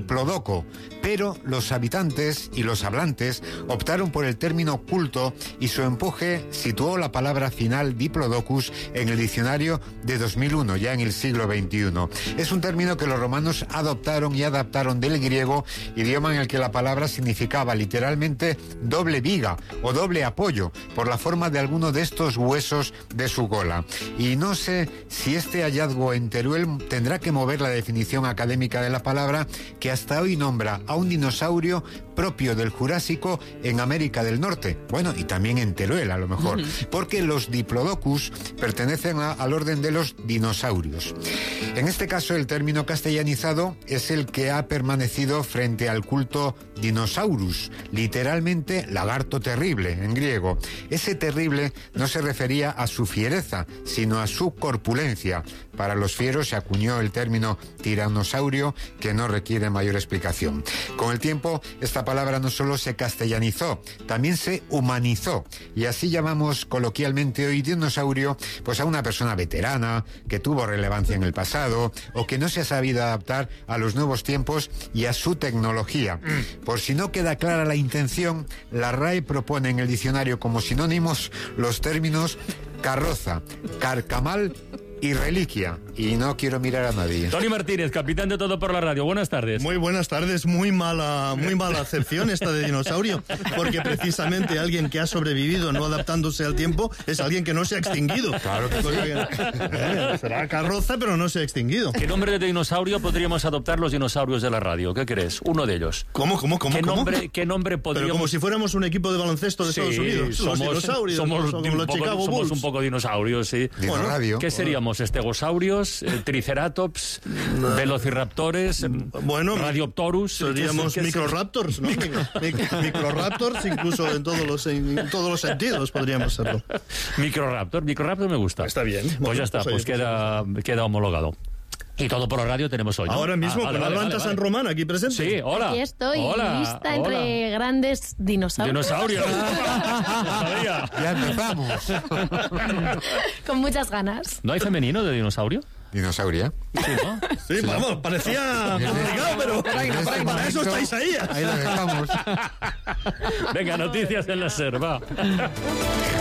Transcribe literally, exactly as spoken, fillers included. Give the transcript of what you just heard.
Plodoco, pero los habitantes y los hablantes optaron por el término culto y su empuje situó la palabra final diplodocus en el diccionario de dos mil uno, ya en el siglo veintiuno. Es un término que los romanos adoptaron y adaptaron del griego, idioma en el que la palabra significaba literalmente doble viga o doble apoyo por la forma de alguno de estos huesos de su cola. Y no sé si este hallazgo en Teruel tendrá que mover la definición académica de la palabra, que hasta hoy nombra a un dinosaurio propio del Jurásico en América del Norte. Bueno, y también en Teruel, a lo mejor, uh-huh. porque los diplodocus pertenecen a, al orden de los dinosaurios. En este caso, el término castellanizado es el que ha permanecido frente al culto dinosaurus, literalmente lagarto terrible en griego. Ese terrible no se refería a su fiereza, sino a su corpulencia. Para los fieros se acuñó el término tiranosaurio, que no requiere mayor explicación. Con el tiempo, esta palabra no solo se castellanizó, también se humanizó, y así llamamos coloquialmente hoy dinosaurio pues a una persona veterana, que tuvo relevancia en el pasado, o que no se ha sabido adaptar a los nuevos tiempos y a su tecnología. Por si no queda clara la intención, la R A E propone en el diccionario como sinónimos los términos carroza, carcamal y reliquia. Y no quiero mirar a nadie. Tony Martínez, capitán de Todo por la Radio. Buenas tardes. Muy buenas tardes. Muy mala, muy mala acepción esta de dinosaurio, porque precisamente alguien que ha sobrevivido no adaptándose al tiempo es alguien que no se ha extinguido. Claro que sí. Eh, será carroza, pero no se ha extinguido. ¿Qué nombre de dinosaurio podríamos adoptar los dinosaurios de la radio? ¿Qué crees? Uno de ellos. ¿Cómo, cómo, cómo? ¿Qué cómo? nombre, ¿qué nombre podríamos...? Pero como si fuéramos un equipo de baloncesto de sí, Estados Unidos. Somos, los dinosaurios. Somos, los, un, los poco, Chicago somos Bulls. un poco dinosaurios, sí. Bueno, radio. ¿Qué seríamos? ¿Estegosaurios? Eh, ¿Triceratops? No. ¿Velociraptores? Bueno, ¿Radioptorus? Seríamos microraptors, ¿no? Microraptors, incluso en todos los, en todos los sentidos podríamos serlo. Microraptor, microraptor me gusta. Está bien. Pues bueno, ya está, pues, pues queda, queda homologado. Y Todo por la Radio tenemos hoy, ¿no? Ahora mismo, ah, con vale, Atlanta vale, vale. San Román aquí presente. Sí, hola. Aquí estoy, hola, lista hola. entre grandes dinosaurios. Dinosaurios. Sabía. Ya empezamos. Con muchas ganas. ¿No hay femenino de dinosaurio? Dinosauria. Sí, ¿no? Sí, sí, vamos, parecía complicado, pero para, este para, para eso estáis ahí. Ahí lo dejamos. Venga, noticias en la SER, va.